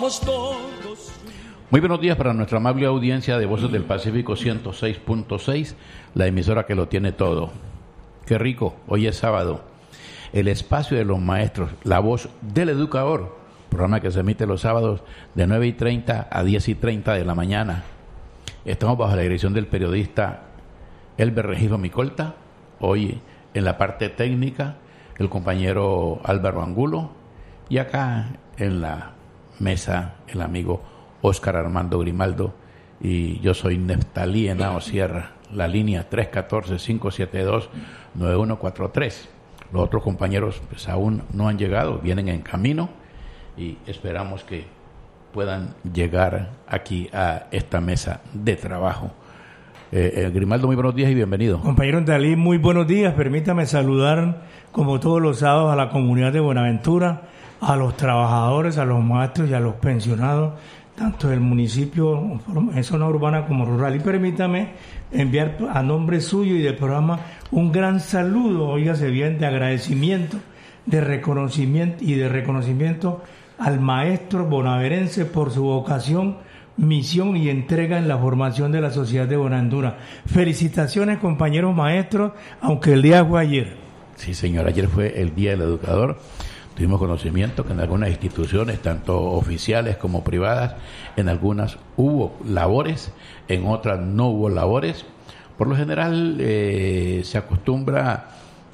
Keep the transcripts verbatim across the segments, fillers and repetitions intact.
Muy buenos días para nuestra amable audiencia de Voces del Pacífico ciento seis punto seis, la emisora que lo tiene todo. Qué rico, hoy es sábado. El espacio de los maestros, la voz del educador, programa que se emite los sábados de nueve y treinta a diez y treinta de la mañana. Estamos bajo la dirección del periodista Elber Regino Micolta, hoy en la parte técnica el compañero Álvaro Angulo y acá en la mesa el amigo Óscar Armando Grimaldo, y yo soy Neftalí Henao Sierra, la línea tres uno cuatro, cinco siete dos, nueve uno cuatro tres. Los otros compañeros pues aún no han llegado, vienen en camino y esperamos que puedan llegar aquí a esta mesa de trabajo. Eh, eh, Grimaldo, muy buenos días y bienvenido. Compañero Neftalí, muy buenos días. Permítame saludar como todos los sábados a la comunidad de Buenaventura, a los trabajadores, a los maestros y a los pensionados, tanto del municipio en zona urbana como rural. Y permítame enviar a nombre suyo y del programa un gran saludo, óigase bien, de agradecimiento, de reconocimiento y de reconocimiento al maestro bonaverense por su vocación, misión y entrega en la formación de la sociedad de Buenaventura. Felicitaciones, compañeros maestros, aunque el día fue ayer. Sí, señor, ayer fue el Día del Educador. Tuvimos conocimiento que en algunas instituciones, tanto oficiales como privadas, en algunas hubo labores, en otras no hubo labores. Por lo general eh, se acostumbra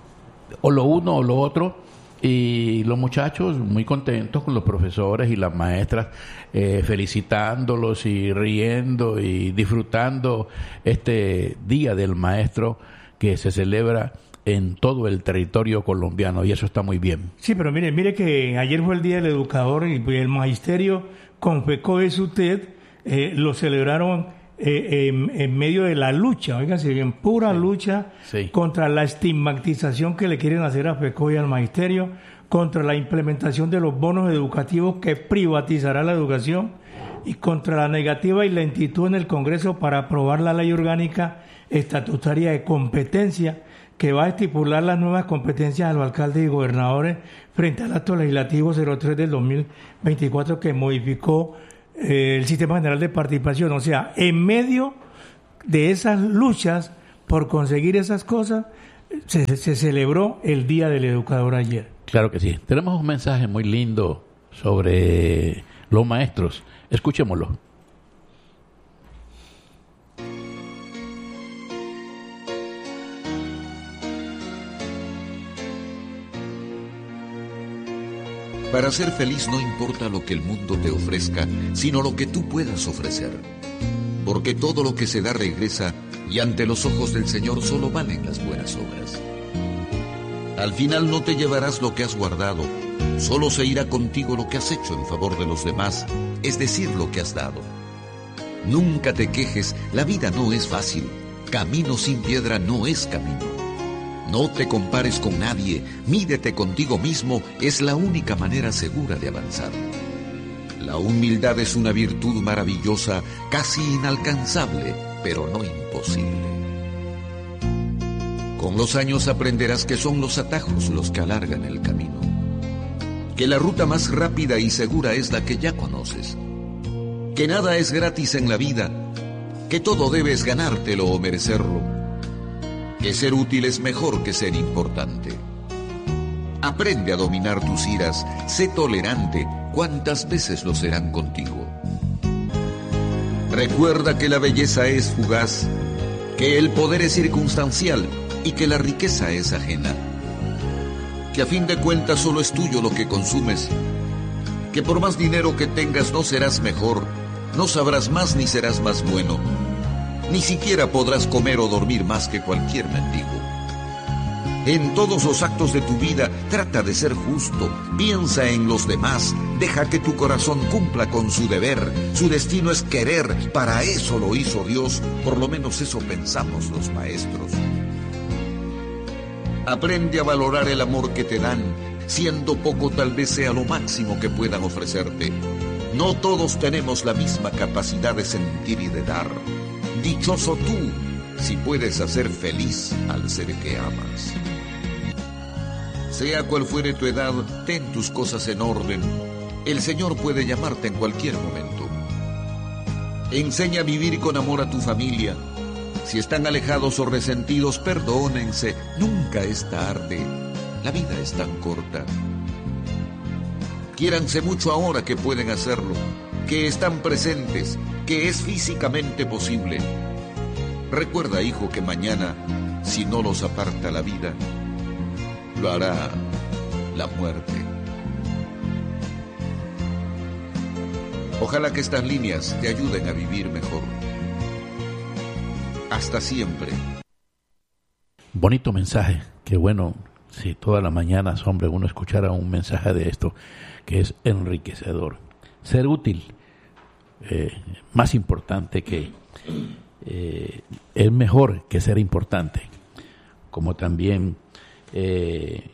o lo uno o lo otro, y los muchachos muy contentos con los profesores y las maestras, eh, felicitándolos y riendo y disfrutando este Día del Maestro que se celebra en todo el territorio colombiano, y eso está muy bien. Sí, pero mire, mire que ayer fue el Día del Educador y el Magisterio con FECODE SUTED eh, lo celebraron eh, en, en medio de la lucha, oígase, en pura sí, lucha sí. contra la estigmatización que le quieren hacer a FECODE y al Magisterio, contra la implementación de los bonos educativos que privatizará la educación y contra la negativa y lentitud en el Congreso para aprobar la ley orgánica estatutaria de competencia que va a estipular las nuevas competencias a los alcaldes y gobernadores frente al acto legislativo cero tres del dos mil veinticuatro que modificó eh, el sistema general de participación. O sea, en medio de esas luchas por conseguir esas cosas, se, se celebró el Día del Educador ayer. Claro que sí. Tenemos un mensaje muy lindo sobre los maestros. Escuchémoslo. Para ser feliz no importa lo que el mundo te ofrezca, sino lo que tú puedas ofrecer. Porque todo lo que se da regresa, y ante los ojos del Señor solo valen las buenas obras. Al final no te llevarás lo que has guardado, solo se irá contigo lo que has hecho en favor de los demás, es decir, lo que has dado. Nunca te quejes, la vida no es fácil, camino sin piedra no es camino. No te compares con nadie, mídete contigo mismo, es la única manera segura de avanzar. La humildad es una virtud maravillosa, casi inalcanzable, pero no imposible. Con los años aprenderás que son los atajos los que alargan el camino, que la ruta más rápida y segura es la que ya conoces, que nada es gratis en la vida, que todo debes ganártelo o merecerlo, que ser útil es mejor que ser importante. Aprende a dominar tus iras, sé tolerante, ¿cuántas veces lo serán contigo? Recuerda que la belleza es fugaz, que el poder es circunstancial y que la riqueza es ajena. Que a fin de cuentas solo es tuyo lo que consumes, que por más dinero que tengas no serás mejor, no sabrás más ni serás más bueno. Ni siquiera podrás comer o dormir más que cualquier mendigo. En todos los actos de tu vida, trata de ser justo, piensa en los demás, deja que tu corazón cumpla con su deber. Su destino es querer, para eso lo hizo Dios, por lo menos eso pensamos los maestros. Aprende a valorar el amor que te dan, siendo poco tal vez sea lo máximo que puedan ofrecerte. No todos tenemos la misma capacidad de sentir y de dar. Dichoso tú, si puedes hacer feliz al ser que amas. Sea cual fuere tu edad, ten tus cosas en orden. El Señor puede llamarte en cualquier momento. Enseña a vivir con amor a tu familia. Si están alejados o resentidos, perdónense. Nunca es tarde. La vida es tan corta. Quiéranse mucho ahora que pueden hacerlo, que están presentes, que es físicamente posible. Recuerda, hijo, que mañana, si no los aparta la vida, lo hará la muerte. Ojalá que estas líneas te ayuden a vivir mejor. Hasta siempre. Bonito mensaje. Qué bueno si todas las mañanas, hombre, uno escuchara un mensaje de esto, que es enriquecedor. Ser útil, eh, más importante que... Eh, es mejor que ser importante, como también eh,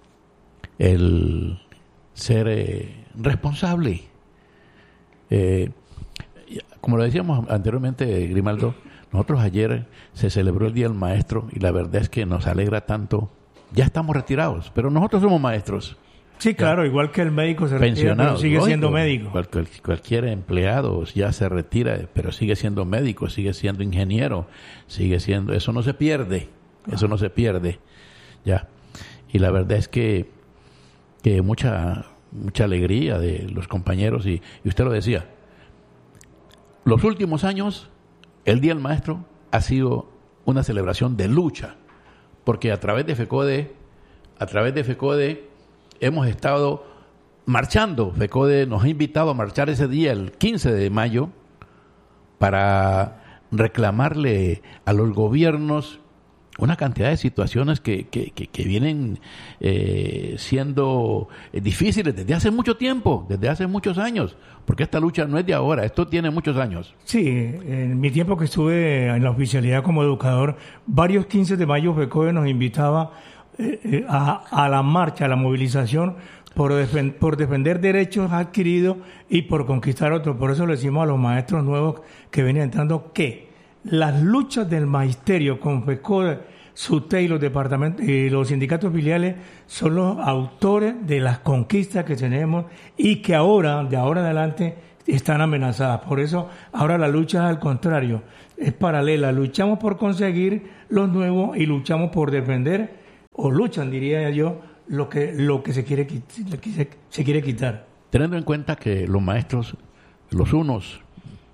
el ser eh, responsable. Eh, como lo decíamos anteriormente, Grimaldo, nosotros ayer se celebró el Día del Maestro y la verdad es que nos alegra tanto. Ya estamos retirados, pero nosotros somos maestros. Sí, claro, ya. Igual que el médico se retira, pero sigue lógico, siendo médico. Cual, cual, cualquier empleado ya se retira, pero sigue siendo médico, sigue siendo ingeniero, sigue siendo... Eso no se pierde, ah. eso no se pierde, ya. Y la verdad es que, que mucha mucha alegría de los compañeros, y, y usted lo decía, los últimos años, el Día del Maestro ha sido una celebración de lucha, porque a través de FECODE, a través de FECODE, hemos estado marchando. FECODE nos ha invitado a marchar ese día, el quince de mayo, para reclamarle a los gobiernos una cantidad de situaciones que, que, que, que vienen eh, siendo difíciles desde hace mucho tiempo, desde hace muchos años, porque esta lucha no es de ahora, esto tiene muchos años. Sí, en mi tiempo que estuve en la oficialidad como educador, varios quince de mayo FECODE nos invitaba eh, a, a la marcha, a la movilización, por, defen- por defender derechos adquiridos y por conquistar otros. Por eso le decimos a los maestros nuevos que vienen entrando que las luchas del magisterio con FECODE, SUTE y los departamentos y los sindicatos filiales son los autores de las conquistas que tenemos y que ahora, de ahora en adelante, están amenazadas. Por eso ahora la lucha es al contrario, es paralela. Luchamos por conseguir los nuevos y luchamos por defender, o luchan, diría yo, lo que lo que se quiere se, se quiere quitar. Teniendo en cuenta que los maestros, los unos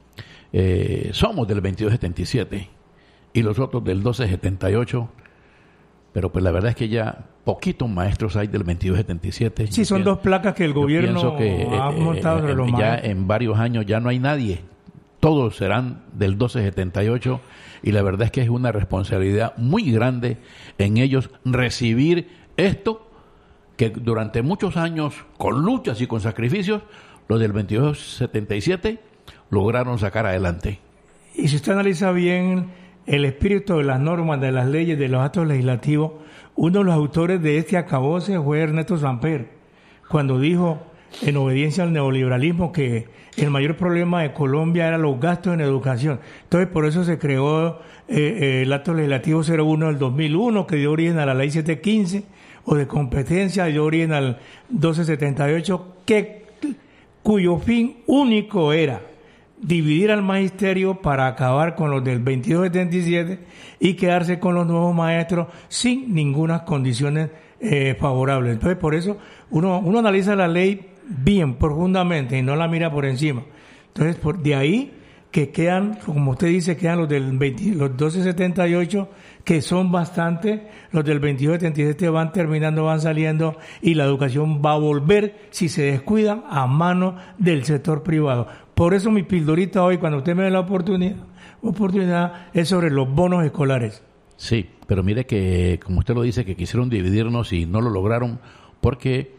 eh, somos del veintidós setenta y siete y los otros del doce setenta y ocho, pero pues la verdad es que ya poquitos maestros hay del veintidós setenta y siete. Sí, son pienso, dos placas que el gobierno que, ha eh, montado sobre eh, los ya maestros. En varios años ya no hay nadie, todos serán del doce setenta y ocho, y la verdad es que es una responsabilidad muy grande en ellos recibir esto que durante muchos años, con luchas y con sacrificios, los del veintidós setenta y siete lograron sacar adelante. Y si usted analiza bien el espíritu de las normas, de las leyes, de los actos legislativos, uno de los autores de este acabose fue Ernesto Samper, cuando dijo, en obediencia al neoliberalismo, que el mayor problema de Colombia era los gastos en educación. Entonces, por eso se creó eh, eh, el acto legislativo cero uno del dos mil uno, que dio origen a la ley setecientos quince, o de competencia, dio origen al doce setenta y ocho, que, cuyo fin único era dividir al magisterio para acabar con los del veintidós setenta y siete y quedarse con los nuevos maestros sin ninguna condiciones eh, favorables. Entonces, por eso uno, uno analiza la ley bien, profundamente, y no la mira por encima. Entonces, por, de ahí que quedan, como usted dice, quedan los del veinte, los doce setenta y ocho, que son bastantes, los del veintidós setenta y siete van terminando, van saliendo, y la educación va a volver, si se descuidan, a manos del sector privado. Por eso mi pildorita hoy, cuando usted me dé la oportunidad, oportunidad, es sobre los bonos escolares. Sí, pero mire que, como usted lo dice, que quisieron dividirnos y no lo lograron, porque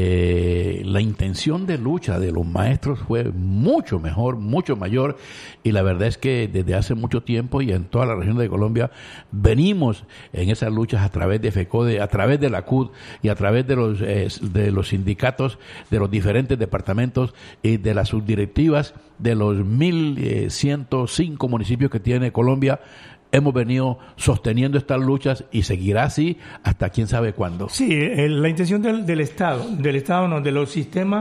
eh, la intención de lucha de los maestros fue mucho mejor, mucho mayor, y la verdad es que desde hace mucho tiempo y en toda la región de Colombia venimos en esas luchas a través de FECODE, a través de la C U D y a través de los eh, de los sindicatos de los diferentes departamentos y de las subdirectivas de los mil ciento cinco municipios que tiene Colombia. Hemos venido sosteniendo estas luchas y seguirá así hasta quién sabe cuándo. Sí, el, la intención del, del Estado, del Estado no, de los sistemas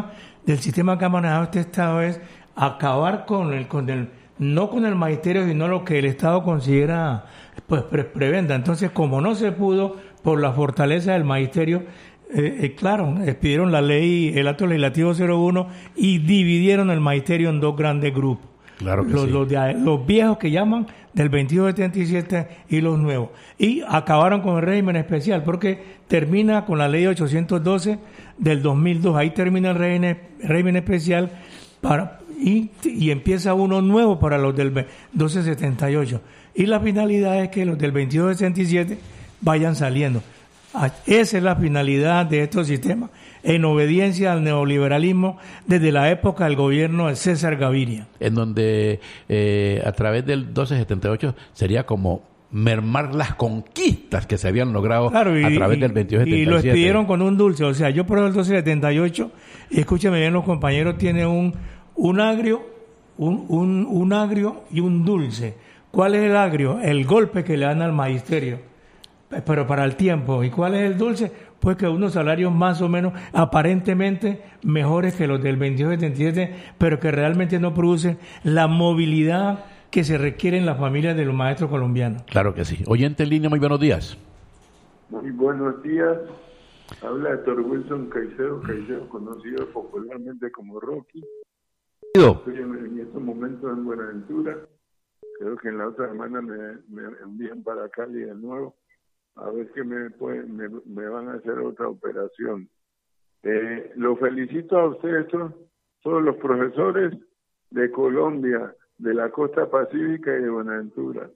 del sistema que ha manejado este Estado es acabar con el, con el no con el magisterio, sino lo que el Estado considera pues pre- prebenda. Entonces, como no se pudo por la fortaleza del magisterio, eh, eh, claro, expidieron la ley, el acto legislativo cero uno y dividieron el magisterio en dos grandes grupos. Claro que los, sí. los, de, los viejos que llaman del veintidós setenta y siete y los nuevos. Y acabaron con el régimen especial porque termina con la ley ochocientos doce del dos mil dos. Ahí termina el régimen, régimen especial para, y, y empieza uno nuevo para los del doce setenta y ocho. Y la finalidad es que los del veintidós setenta y siete vayan saliendo. Esa es la finalidad de estos sistemas, en obediencia al neoliberalismo desde la época del gobierno de César Gaviria. En donde eh, a través del doce setenta y ocho sería como mermar las conquistas que se habían logrado claro, y, a través y, del veintidós setenta y siete. Y lo expidieron con un dulce. O sea, yo por el doce setenta y ocho, y escúchame bien los compañeros, tiene un, un agrio, un, un, un agrio y un dulce. ¿Cuál es el agrio? El golpe que le dan al magisterio, pero para el tiempo. ¿Y cuál es el dulce? Pues que unos salarios más o menos aparentemente mejores que los del veintidós setenta y siete, pero que realmente no producen la movilidad que se requiere en las familias de los maestros colombianos. Claro que sí. Oyente en línea, muy buenos días. Muy buenos días. Habla Héctor Wilson Caicedo, Caicedo conocido popularmente como Rocky. Estoy en, en estos momentos en Buenaventura. Creo que en la otra semana me, me envían para Cali de nuevo. A ver que me, pueden, me, me van a hacer otra operación. Eh, lo felicito a ustedes, todos, todos los profesores de Colombia, de la costa pacífica y de Buenaventura.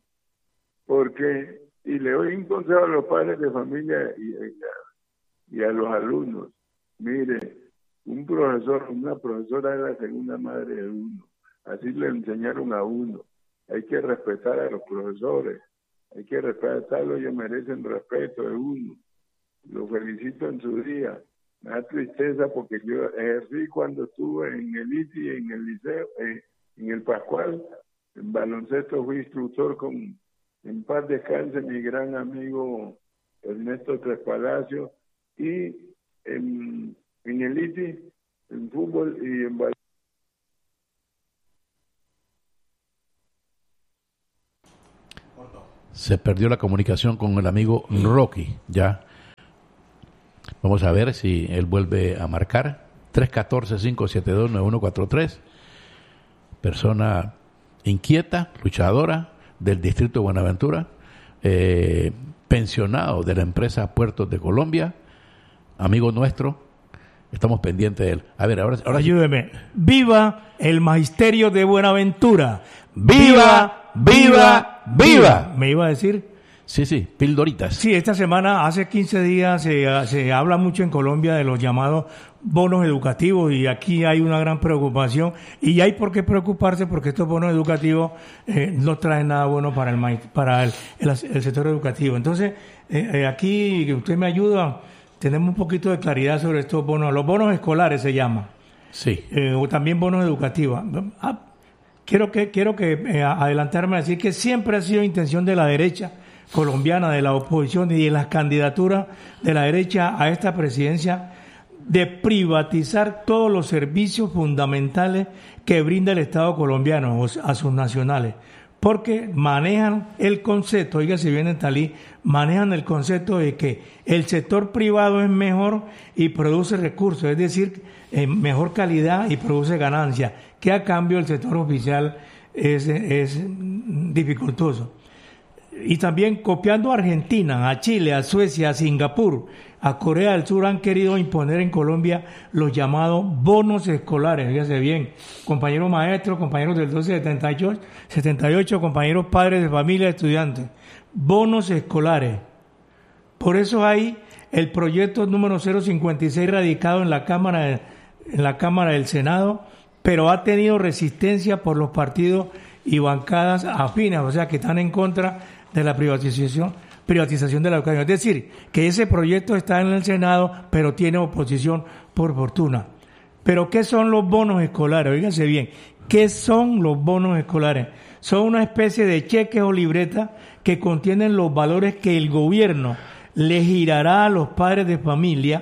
Porque, y le doy un consejo a los padres de familia y, y, a, y a los alumnos. Mire, un profesor, una profesora es la segunda madre de uno. Así le enseñaron a uno. Hay que respetar a los profesores. Hay que respetarlos, ellos merecen respeto de uno. Los felicito en su día. Me da tristeza porque yo ejercí cuando estuve en el I T I, en el liceo, eh, en el Pascual, en baloncesto fui instructor con, en paz descanse, mi gran amigo Ernesto Tres Palacios, y en, en el I T I, en fútbol y en baloncesto. Se perdió la comunicación con el amigo Rocky, ya. Vamos a ver si él vuelve a marcar. tres uno cuatro, cinco siete dos, nueve uno cuatro tres. Persona inquieta, luchadora del distrito de Buenaventura, eh, pensionado de la empresa Puertos de Colombia, amigo nuestro. Estamos pendientes de él. A ver, ahora, ahora ayúdeme. ¡Viva el magisterio de Buenaventura! ¡Viva, viva, viva! ¿Me iba a decir? Sí, sí, pildoritas. Sí, esta semana, hace quince días, se, se habla mucho en Colombia de los llamados bonos educativos y aquí hay una gran preocupación y hay por qué preocuparse porque estos bonos educativos eh, no traen nada bueno para el para el, el, el sector educativo. Entonces, eh, eh, aquí usted me ayuda, tenemos un poquito de claridad sobre estos bonos. Los bonos escolares se llaman. Sí. Eh, o también bonos educativos. Ah, quiero que quiero que eh, adelantarme a decir que siempre ha sido intención de la derecha colombiana, de la oposición y de las candidaturas de la derecha a esta presidencia de privatizar todos los servicios fundamentales que brinda el Estado colombiano a sus nacionales, porque manejan el concepto, oiga si viene Talí, manejan el concepto de que el sector privado es mejor y produce recursos, es decir, en mejor calidad y produce ganancias, que a cambio el sector oficial es, es dificultoso. Y también copiando a Argentina, a Chile, a Suecia, a Singapur, a Corea del Sur han querido imponer en Colombia los llamados bonos escolares. Fíjese bien, compañeros maestros, compañeros del doce setenta y ocho, setenta y ocho, compañeros padres de familia, estudiantes. Bonos escolares. Por eso hay el proyecto número cero cincuenta y seis radicado en la Cámara, de, en la Cámara del Senado, pero ha tenido resistencia por los partidos y bancadas afines, o sea que están en contra de la privatización privatización de la educación. Es decir, que ese proyecto está en el Senado, pero tiene oposición por fortuna. Pero ¿qué son los bonos escolares? Fíjense bien, ¿qué son los bonos escolares? Son una especie de cheques o libretas que contienen los valores que el gobierno le girará a los padres de familia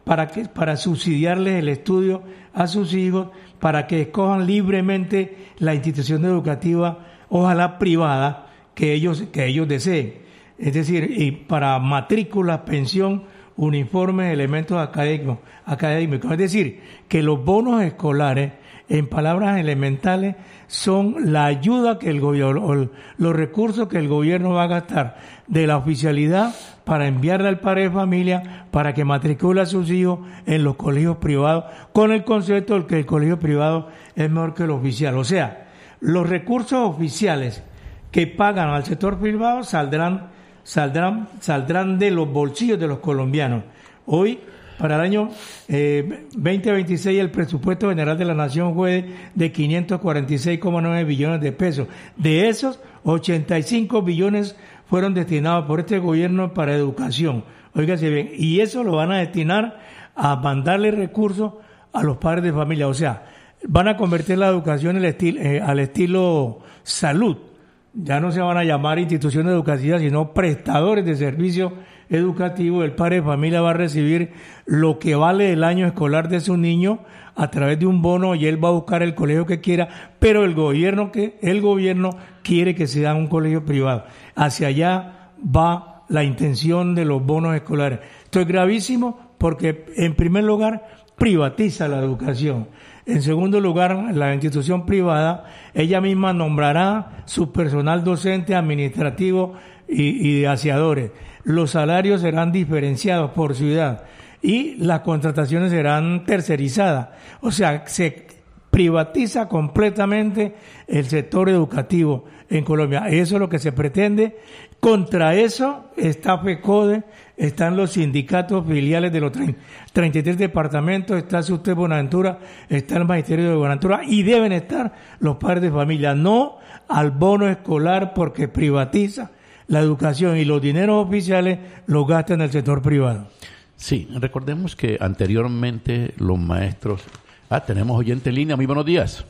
para que para subsidiarles el estudio a sus hijos, para que escojan libremente la institución educativa, ojalá privada, que ellos que ellos deseen. Es decir, y para matrícula, pensión, uniformes, elementos académicos, académicos. Es decir, que los bonos escolares, en palabras elementales, son la ayuda que el gobierno, los recursos que el gobierno va a gastar de la oficialidad para enviarle al padre de familia para que matricule a sus hijos en los colegios privados, con el concepto de que el colegio privado es mejor que el oficial. O sea, los recursos oficiales que pagan al sector privado saldrán, saldrán, saldrán de los bolsillos de los colombianos. Hoy, para el año eh, veinte veintiséis, el presupuesto general de la Nación fue de quinientos cuarenta y seis coma nueve billones de pesos. De esos, ochenta y cinco billones fueron destinados por este gobierno para educación. Óigase bien, y eso lo van a destinar a mandarle recursos a los padres de familia. O sea, van a convertir la educación el estilo, eh, al estilo salud. Ya no se van a llamar instituciones educativas, sino prestadores de servicios educativos. El padre de familia va a recibir lo que vale el año escolar de su niño a través de un bono y él va a buscar el colegio que quiera, pero el gobierno que el gobierno quiere que sea un colegio privado. Hacia allá va la intención de los bonos escolares. Esto es gravísimo porque, en primer lugar, privatiza la educación. En segundo lugar, la institución privada, ella misma nombrará su personal docente, administrativo y, y de aseadores. Los salarios serán diferenciados por ciudad y las contrataciones serán tercerizadas. O sea, se privatiza completamente el sector educativo en Colombia. Eso es lo que se pretende. Contra eso está FECODE, están los sindicatos filiales de los treinta y tres departamentos, está Subte Buenaventura, está el Magisterio de Buenaventura y deben estar los padres de familia. No al bono escolar porque privatiza la educación y los dineros oficiales los gasta en el sector privado. Sí, recordemos que anteriormente los maestros... Ah, tenemos oyente en línea, muy buenos días.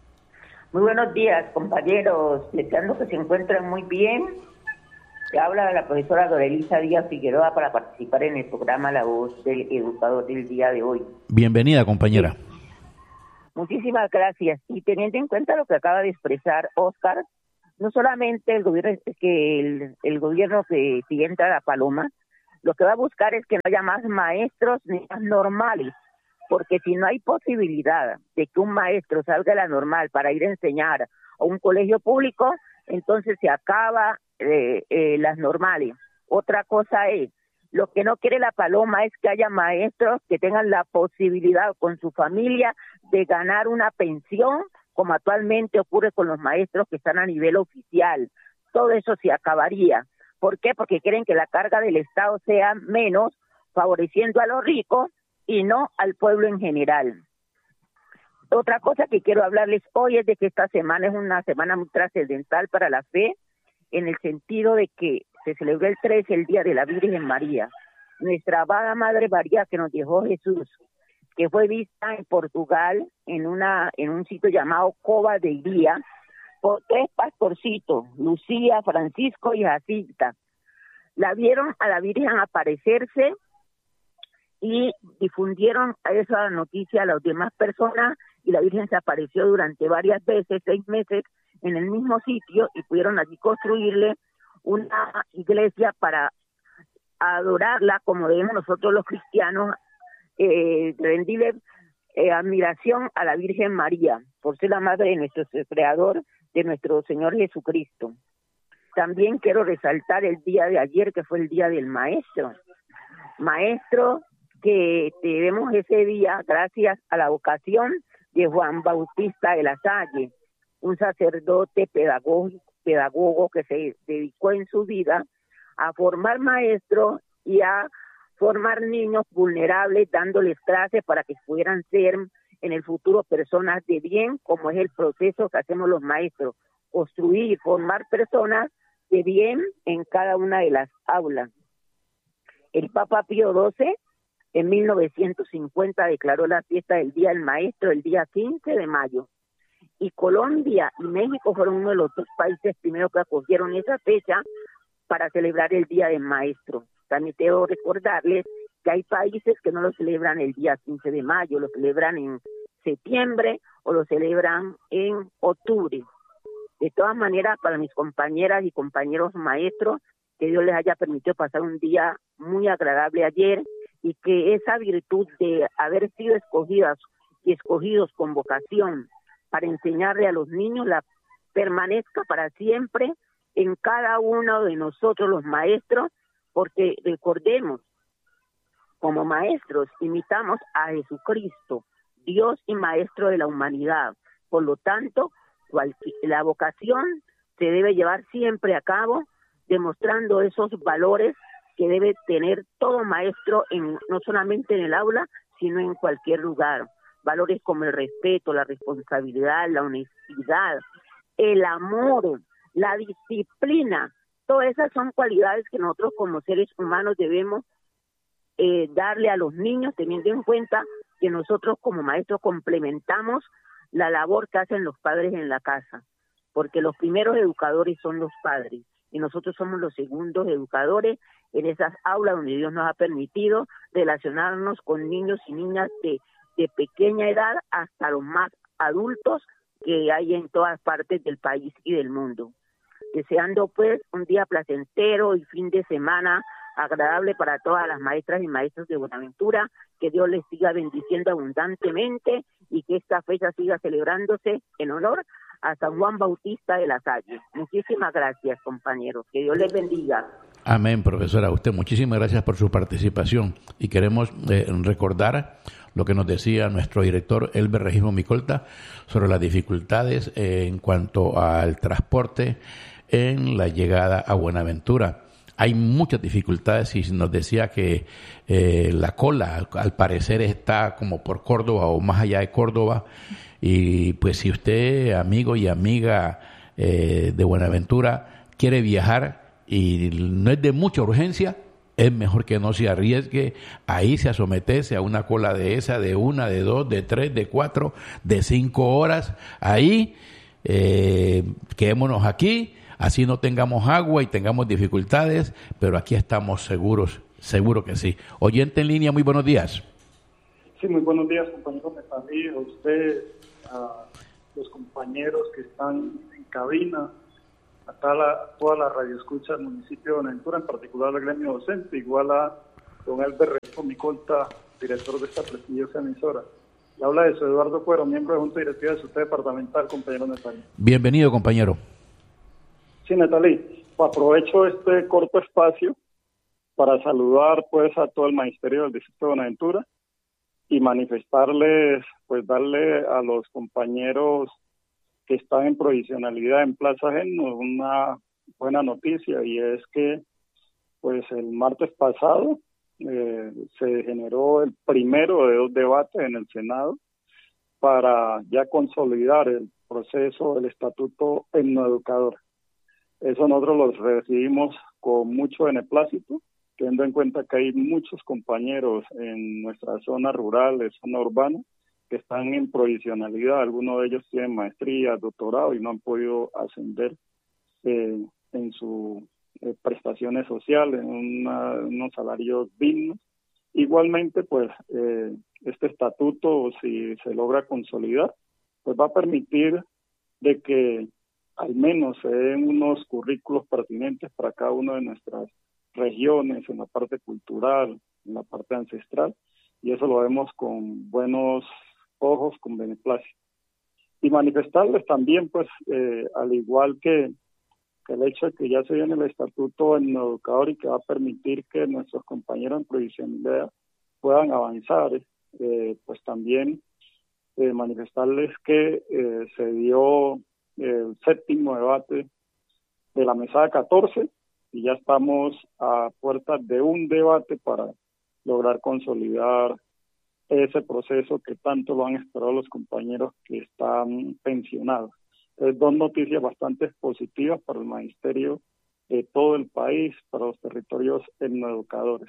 Muy buenos días, compañeros, deseando que se encuentren muy bien. Se habla la profesora Dorelisa Díaz Figueroa para participar en el programa La Voz del Educador del día de hoy. Bienvenida, compañera. Sí. Muchísimas gracias. Y teniendo en cuenta lo que acaba de expresar Oscar, no solamente el gobierno que el, el gobierno que si entra a la Paloma, lo que va a buscar es que no haya más maestros ni más normales, porque si no hay posibilidad de que un maestro salga de la normal para ir a enseñar a un colegio público, entonces se acaba eh, eh, las normales. Otra cosa es, lo que no quiere la Paloma es que haya maestros que tengan la posibilidad con su familia de ganar una pensión, como actualmente ocurre con los maestros que están a nivel oficial. Todo eso se acabaría. ¿Por qué? Porque quieren que la carga del Estado sea menos, favoreciendo a los ricos y no al pueblo en general. Otra cosa que quiero hablarles hoy es de que esta semana es una semana muy trascendental para la fe, en el sentido de que se celebró el trece, el Día de la Virgen María, nuestra amada Madre María que nos dejó Jesús, que fue vista en Portugal en una en un sitio llamado Cova de Iría por tres pastorcitos, Lucía, Francisco y Jacinta. La vieron a la Virgen aparecerse y difundieron esa noticia a las demás personas y la Virgen se apareció durante varias veces, seis meses, en el mismo sitio y pudieron allí construirle una iglesia para adorarla como debemos nosotros los cristianos, eh, rendirle eh, admiración a la Virgen María por ser la madre de nuestro creador, de nuestro Señor Jesucristo. También quiero resaltar el día de ayer, que fue el Día del Maestro. Maestro que tenemos ese día gracias a la vocación de Juan Bautista de la Salle, un sacerdote pedagogo, pedagogo que se dedicó en su vida a formar maestros y a formar niños vulnerables, dándoles clases para que pudieran ser en el futuro personas de bien, como es el proceso que hacemos los maestros, construir y formar personas de bien en cada una de las aulas. El Papa Pío doce en mil novecientos cincuenta declaró la fiesta del Día del Maestro el día quince de mayo. Y Colombia y México fueron uno de los dos países primeros que acogieron esa fecha para celebrar el Día del Maestro. También debo recordarles que hay países que no lo celebran el día quince de mayo, lo celebran en septiembre o lo celebran en octubre. De todas maneras, para mis compañeras y compañeros maestros, que Dios les haya permitido pasar un día muy agradable ayer y que esa virtud de haber sido escogidas y escogidos con vocación para enseñarle a los niños la permanezca para siempre en cada uno de nosotros los maestros, porque recordemos, como maestros imitamos a Jesucristo, Dios y Maestro de la humanidad. Por lo tanto, la vocación se debe llevar siempre a cabo, demostrando esos valores que debe tener todo maestro, en, no solamente en el aula, sino en cualquier lugar. Valores como el respeto, la responsabilidad, la honestidad, el amor, la disciplina. Todas esas son cualidades que nosotros como seres humanos debemos eh, darle a los niños, teniendo en cuenta que nosotros como maestros complementamos la labor que hacen los padres en la casa, porque los primeros educadores son los padres y nosotros somos los segundos educadores en esas aulas donde Dios nos ha permitido relacionarnos con niños y niñas de, de pequeña edad hasta los más adultos que hay en todas partes del país y del mundo. Deseando pues un día placentero y fin de semana agradable para todas las maestras y maestros de Buenaventura, que Dios les siga bendiciendo abundantemente y que esta fecha siga celebrándose en honor a San Juan Bautista de la Salle. Muchísimas gracias, compañeros. Que Dios les bendiga. Amén, profesora. A usted muchísimas gracias por su participación y queremos eh, recordar lo que nos decía nuestro director Elber Regino Micolta sobre las dificultades eh, en cuanto al transporte en la llegada a Buenaventura. Hay muchas dificultades y nos decía que eh, la cola al, al parecer está como por Córdoba o más allá de Córdoba, y pues si usted, amigo y amiga eh, de Buenaventura, quiere viajar y no es de mucha urgencia, es mejor que no se arriesgue a irse a someterse a una cola de esa, de una, de dos, de tres, de cuatro, de cinco horas. Ahí eh, quedémonos aquí. Así no tengamos agua y tengamos dificultades, pero aquí estamos seguros, seguro que sí. Oyente en línea, muy buenos días. Sí, muy buenos días, compañero Metalí, a usted, a los compañeros que están en cabina, a toda la, toda la radioescucha del municipio de Buenaventura, en particular al gremio docente, igual a don Elber Regino Micolta, director de esta prestigiosa emisora. Le habla de su Eduardo Cuero, miembro de Junta Directiva de su departamental, compañero Metalí. Bienvenido, compañero. Sí, Natalí, aprovecho este corto espacio para saludar pues a todo el magisterio del distrito de Buenaventura y manifestarles, pues darle a los compañeros que están en provisionalidad en Plaza Genno una buena noticia, y es que pues el martes pasado eh, se generó el primero de dos debates en el Senado para ya consolidar el proceso del estatuto etnoeducador. Eso nosotros lo recibimos con mucho beneplácito, teniendo en cuenta que hay muchos compañeros en nuestra zona rural, zona urbana, que están en provisionalidad. Algunos de ellos tienen maestría, doctorado y no han podido ascender eh, en sus eh, prestaciones sociales, en una, unos salarios dignos. Igualmente, pues, eh, este estatuto, si se logra consolidar, pues va a permitir de que al menos se den unos currículos pertinentes para cada una de nuestras regiones, en la parte cultural, en la parte ancestral, y eso lo vemos con buenos ojos, con beneplácito. Y manifestarles también, pues, eh, al igual que, que el hecho de que ya se viene el estatuto etnoeducador y que va a permitir que nuestros compañeros en provisionalidad puedan avanzar, eh, pues también eh, manifestarles que eh, se dio el séptimo debate de la mesada catorce y ya estamos a puertas de un debate para lograr consolidar ese proceso que tanto lo han esperado los compañeros que están pensionados. Es dos noticias bastante positivas para el magisterio de todo el país, para los territorios etnoeducadores.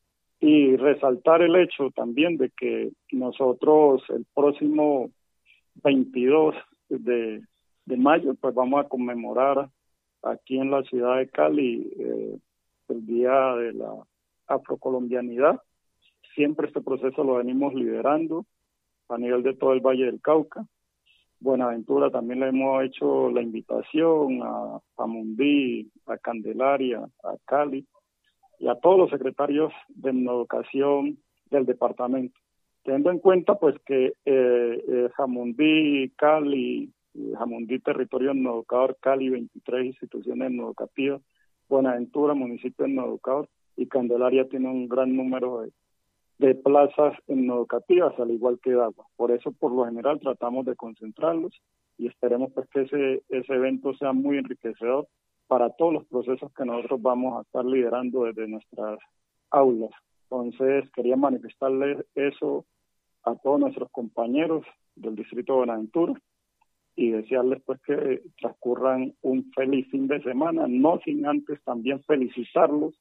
Y resaltar el hecho también de que nosotros el próximo veintidós de de mayo, pues vamos a conmemorar aquí en la ciudad de Cali eh, el Día de la Afrocolombianidad, siempre este proceso lo venimos liderando a nivel de todo el Valle del Cauca. Buenaventura también le hemos hecho la invitación a Jamundí, a Candelaria, a Cali y a todos los secretarios de educación del departamento. Teniendo en cuenta pues que eh, eh, Jamundí, Cali, Jamundí territorio educador, Cali veintitrés instituciones educativas, Buenaventura municipio educador y Candelaria tiene un gran número de, de plazas educativas, al igual que Dagua. Por eso por lo general tratamos de concentrarlos y esperemos pues que ese, ese evento sea muy enriquecedor para todos los procesos que nosotros vamos a estar liderando desde nuestras aulas. Entonces quería manifestarles eso a todos nuestros compañeros del distrito de Buenaventura y desearles pues que transcurran un feliz fin de semana, no sin antes también felicitarlos,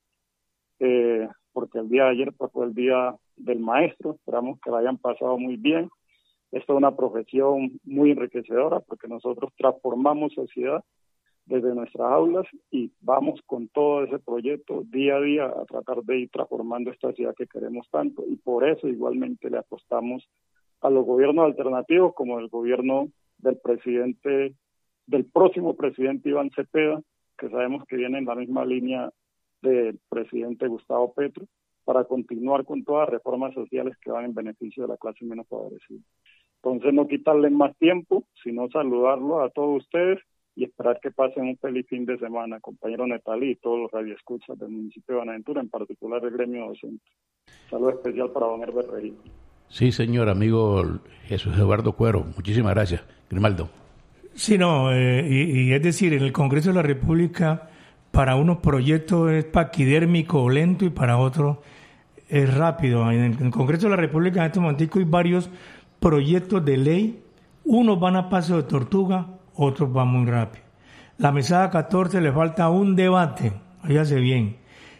eh, porque el día de ayer pues, fue el día del maestro, esperamos que lo hayan pasado muy bien. Esto es una profesión muy enriquecedora porque nosotros transformamos sociedad desde nuestras aulas y vamos con todo ese proyecto día a día a tratar de ir transformando esta ciudad que queremos tanto, y por eso igualmente le apostamos a los gobiernos alternativos como el gobierno del presidente, del próximo presidente Iván Cepeda, que sabemos que viene en la misma línea del presidente Gustavo Petro, para continuar con todas las reformas sociales que van en beneficio de la clase menos favorecida. Entonces no quitarles más tiempo, sino saludarlos a todos ustedes y esperar que pasen un feliz fin de semana, compañero Netalí y todos los radioescuchas del municipio de Buenaventura, en particular el gremio docente. Saludo especial para don Herbert Regino. Sí, señor, amigo Jesús Eduardo Cuero, muchísimas gracias. Grimaldo. Sí, no, eh, y, y es decir, en el Congreso de la República, para unos proyectos es paquidérmico o lento y para otros es rápido. En el, en el Congreso de la República en este momento hay varios proyectos de ley, unos van a paso de tortuga, otros van muy rápido. La mesada catorce le falta un debate, fíjese bien.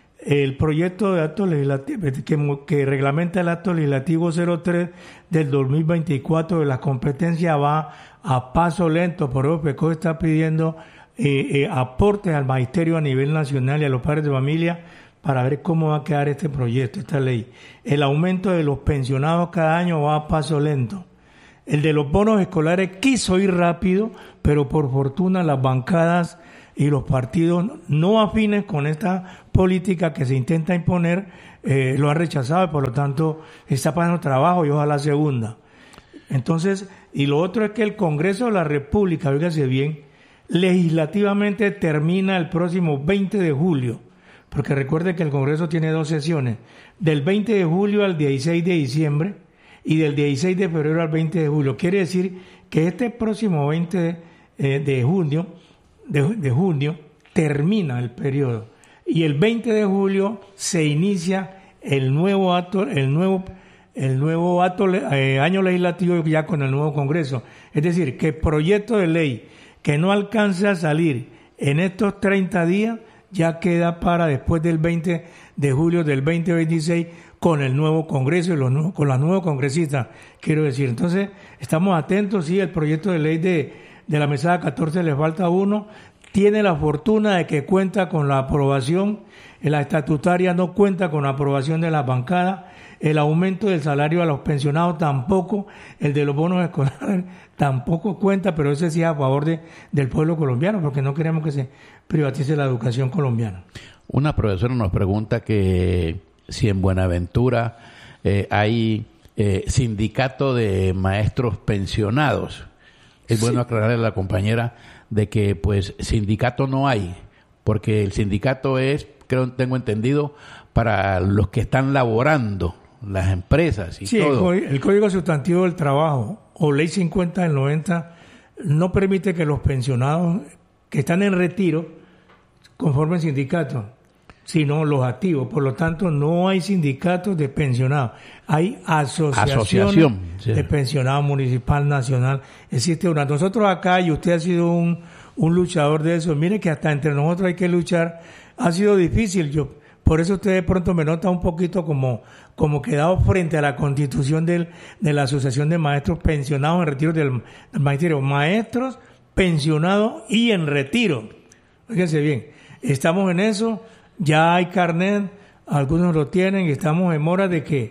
El proyecto de acto legislativo que, que reglamenta el acto legislativo cero tres del dos mil veinticuatro de la competencia va a paso lento, por eso PECO está pidiendo eh, eh, aportes al magisterio a nivel nacional y a los padres de familia para ver cómo va a quedar este proyecto, esta ley. El aumento de los pensionados cada año va a paso lento. El de los bonos escolares quiso ir rápido, pero por fortuna las bancadas y los partidos no afines con esta política que se intenta imponer eh, lo han rechazado y por lo tanto está pasando trabajo y ojalá segunda. Entonces, y lo otro es que el Congreso de la República, fíjese bien, legislativamente termina el próximo veinte de julio, porque recuerde que el Congreso tiene dos sesiones, del veinte de julio al dieciséis de diciembre y del dieciséis de febrero al veinte de julio. Quiere decir que este próximo veinte de junio, de, de junio termina el periodo y el veinte de julio se inicia el nuevo acto, el nuevo el nuevo acto, eh, año legislativo ya con el nuevo Congreso. Es decir, que proyecto de ley que no alcance a salir en estos treinta días ya queda para después del veinte de julio del veinte veintiséis con el nuevo Congreso y los nuevos, con los nuevos congresistas, quiero decir. Entonces, estamos atentos, sí, el proyecto de ley de, de la mesada catorce le falta uno, tiene la fortuna de que cuenta con la aprobación, la estatutaria no cuenta con la aprobación de las bancadas, el aumento del salario a los pensionados tampoco, el de los bonos escolares tampoco cuenta, pero ese sí es a favor de, del pueblo colombiano, porque no queremos que se privatice la educación colombiana. Una profesora nos pregunta que si en Buenaventura eh, hay eh, sindicato de maestros pensionados. Es sí. Bueno aclararle a la compañera de que pues sindicato no hay, porque el sindicato es, creo, tengo entendido, para los que están laborando, las empresas y sí, todo. Sí, el, el Código Sustantivo del Trabajo o Ley cincuenta del noventa no permite que los pensionados que están en retiro conformen sindicatos, sino los activos. Por lo tanto, no hay sindicatos de pensionados. Hay asociaciones Asociación, sí. de pensionados municipal, nacional. Existe una. Nosotros acá, y usted ha sido un, un luchador de eso, mire que hasta entre nosotros hay que luchar. Ha sido difícil. Yo, por eso usted de pronto me nota un poquito como, como quedado frente a la constitución del, de la Asociación de Maestros Pensionados en Retiro del, del Magisterio. Maestros pensionados y en retiro. Fíjense bien. Estamos en eso. Ya hay carnet, algunos lo tienen y estamos en mora de que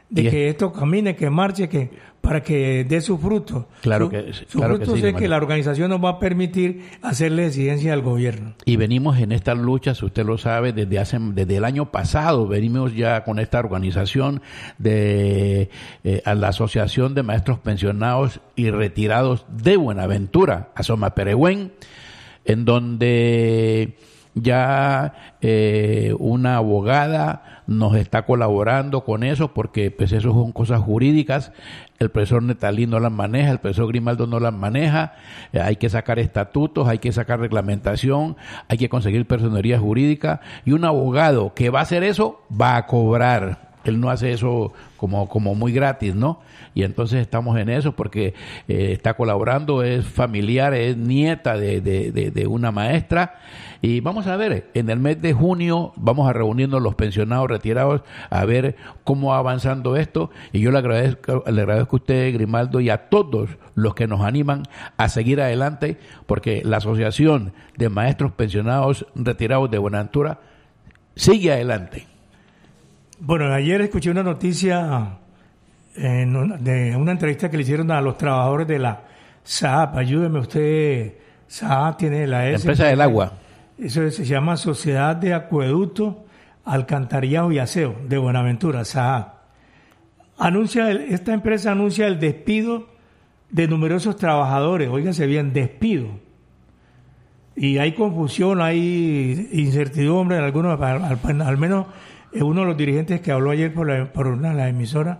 de y que es, esto camine, que marche, que para que dé su fruto. Claro su, que, su claro fruto que sí, es que la organización nos va a permitir hacerle exigencia al gobierno. Y venimos en esta lucha, si usted lo sabe, desde hace desde el año pasado, venimos ya con esta organización de eh, a la Asociación de Maestros Pensionados y Retirados de Buenaventura, Asoma Peregüén, en donde ya eh, una abogada nos está colaborando con eso, porque pues eso son cosas jurídicas. El profesor Netalí no las maneja, el profesor Grimaldo no las maneja, eh, hay que sacar estatutos, hay que sacar reglamentación, hay que conseguir personería jurídica, y un abogado que va a hacer eso va a cobrar. Él no hace eso como, como muy gratis, ¿no? Y entonces estamos en eso porque eh, está colaborando, es familiar, es nieta de, de, de, de una maestra. Y vamos a ver, en el mes de junio vamos a reunirnos los pensionados retirados a ver cómo va avanzando esto. Y yo le agradezco, le agradezco a usted, Grimaldo, y a todos los que nos animan a seguir adelante, porque la Asociación de Maestros Pensionados Retirados de Buenaventura sigue adelante. Bueno, ayer escuché una noticia en una, de una entrevista que le hicieron a los trabajadores de la S A A P. Ayúdeme usted, S A A tiene la S. La empresa del agua. Eso se llama Sociedad de Acueducto, Alcantarillado y Aseo de Buenaventura, S A A. Anuncia, esta empresa anuncia el despido de numerosos trabajadores. Óigase bien, despido. Y hay confusión, hay incertidumbre en algunos, al, al, al menos uno de los dirigentes que habló ayer por, la, por una de las emisoras,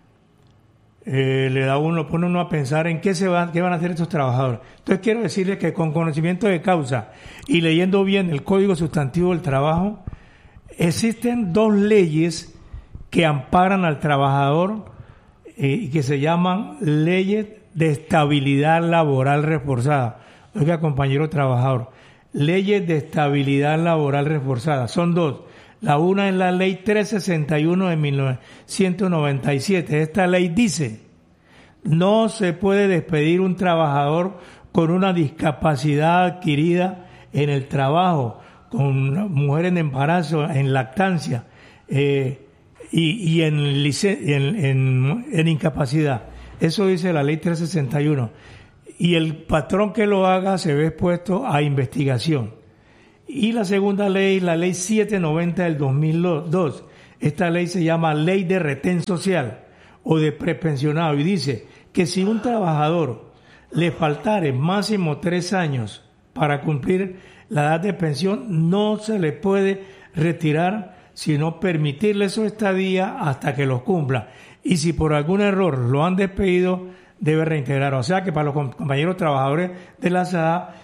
eh, le da uno, pone uno a pensar en qué se van, qué van a hacer estos trabajadores. Entonces quiero decirles que con conocimiento de causa y leyendo bien el Código Sustantivo del Trabajo, existen dos leyes que amparan al trabajador eh, y que se llaman leyes de estabilidad laboral reforzada. Oiga, compañero trabajador, leyes de estabilidad laboral reforzada, son dos. La una es la ley trescientos sesenta y uno de mil novecientos noventa y siete. Esta ley dice, no se puede despedir un trabajador con una discapacidad adquirida en el trabajo, con mujer en embarazo, en lactancia eh, y, y en, en, en, en incapacidad. Eso dice la ley trescientos sesenta y uno. Y el patrón que lo haga se ve expuesto a investigación. Y la segunda ley, la ley setecientos noventa del dos mil dos. Esta ley se llama Ley de Retén Social o de Prepensionado, y dice que si un trabajador le faltare máximo tres años para cumplir la edad de pensión, no se le puede retirar, sino permitirle su estadía hasta que los cumpla. Y si por algún error lo han despedido, debe reintegrar. O sea que para los compañeros trabajadores de la S A A